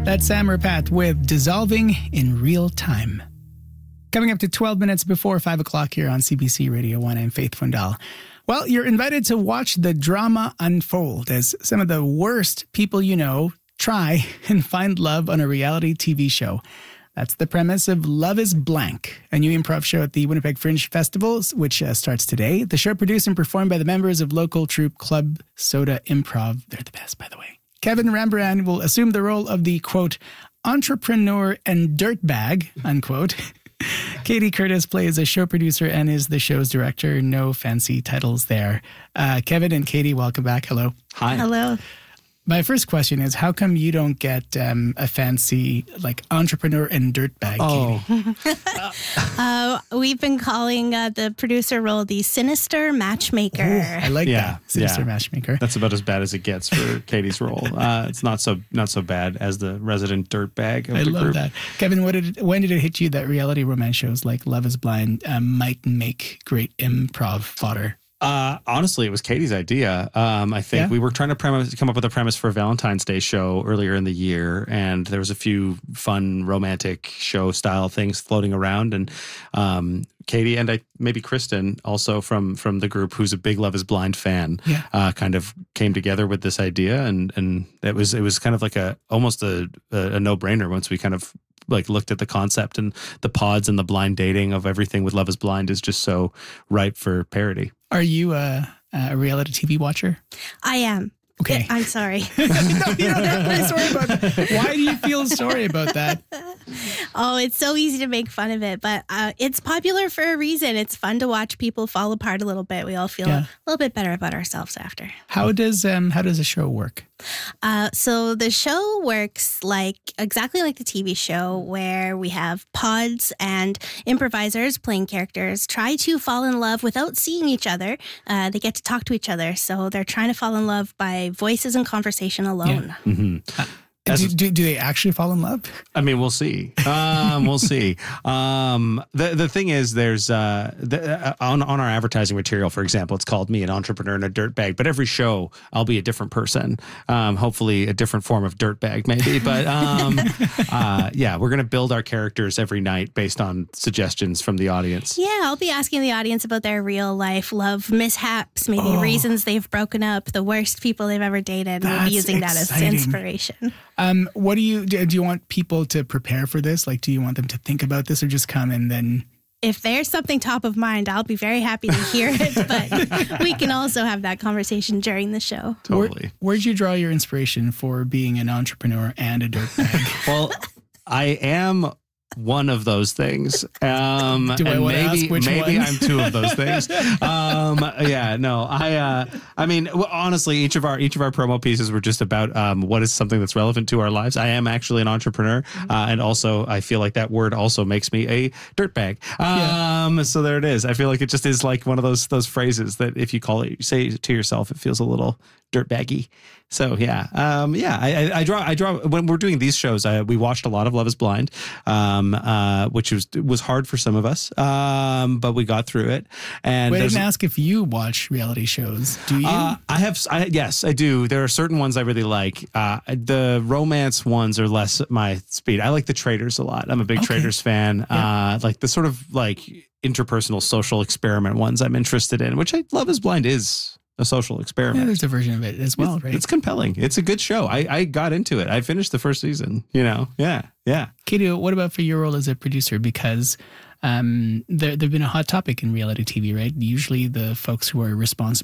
That's Sam Rapat with Dissolving in Real Time. Coming up to 12 minutes before 5 o'clock here on CBC Radio 1, I'm Faith Fundal. Well, you're invited to watch the drama unfold as some of the worst people you know try and find love on a reality TV show. That's the premise of Love is Blank, a new improv show at the Winnipeg Fringe Festival, which starts today. The show produced and performed by the members of local troupe Club Soda Improv. They're the best, by the way. Kevin Rembrandt will assume the role of the, quote, entrepreneur and dirtbag, unquote. Katie Curtis plays a show producer and is the show's director. No fancy titles there. Kevin and Katie, welcome back. Hello. Hi. Hello. My first question is, how come you don't get a fancy, like, entrepreneur and dirtbag, Katie? We've been calling the producer role the sinister matchmaker. Ooh, I like that. Sinister matchmaker. That's about as bad as it gets for Katie's role. It's not so bad as the resident dirtbag of the group. I love that. Kevin, when did it hit you that reality romance shows like Love is Blind might make great improv fodder? Honestly, it was Katie's idea. I think we were trying to come up with a premise for a Valentine's Day show earlier in the year, and there was a few fun romantic show style things floating around. And Katie and maybe Kristen, also from the group, who's a big Love is Blind fan, kind of came together with this idea, and it was kind of like almost a no brainer once we kind of like looked at the concept, and the pods and the blind dating of everything with Love is Blind is just so ripe for parody. Are you a reality TV watcher? I am. Okay. I'm sorry. No, you don't have to be sorry about that. Why do you feel sorry about that? Oh, it's so easy to make fun of it, but it's popular for a reason. It's fun to watch people fall apart a little bit. We all feel a little bit better about ourselves after. How does a show work? So the show works exactly like the TV show, where we have pods and improvisers playing characters try to fall in love without seeing each other. They get to talk to each other, so they're trying to fall in love by voices and conversation alone. Yeah. Mm-hmm. Do they actually fall in love? I mean, we'll see. We'll see. The thing is, there's on our advertising material, for example, it's called Me, an Entrepreneur and a Dirtbag. But every show, I'll be a different person. Hopefully, a different form of dirtbag, maybe. But we're going to build our characters every night based on suggestions from the audience. Yeah, I'll be asking the audience about their real life love mishaps, maybe reasons they've broken up, the worst people they've ever dated. We'll be using that as inspiration. What do you want people to prepare for this? Like, do you want them to think about this or just come and then? If there's something top of mind, I'll be very happy to hear it, but we can also have that conversation during the show. Totally. Where'd you draw your inspiration for being an entrepreneur and a dirtbag? Well, I am one of those things. Do I want to ask which maybe one? I'm two of those things. I mean, honestly, each of our promo pieces were just about what is something that's relevant to our lives. I am actually an entrepreneur, and also I feel like that word also makes me a dirtbag. So there it is. I feel like it just is like one of those phrases that if you call it, you say it to yourself, it feels a little dirtbaggy. So I draw when we're doing these shows. We watched a lot of Love is Blind, which was hard for some of us, but we got through it. And I didn't ask if you watch reality shows. Do you? Yes, I do. There are certain ones I really like. The romance ones are less my speed. I like the Traitors a lot. I'm a big Traitors fan. Like the sort of like interpersonal social experiment ones I'm interested in, which Love is Blind is a social experiment. Yeah, there's a version of it as well, right? It's compelling. It's a good show. I got into it. I finished the first season, Yeah. Katie, what about for your role as a producer? Because they've been a hot topic in reality TV, right? Usually the folks who are responsible